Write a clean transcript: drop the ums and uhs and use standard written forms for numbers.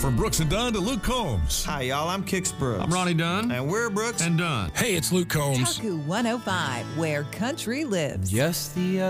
From Brooks and Dunn to Luke Combs. Hi, y'all. I'm Kix Brooks. I'm Ronnie Dunn. And we're Brooks and Dunn. Hey, it's Luke Combs. Taku 105, where country lives. Just the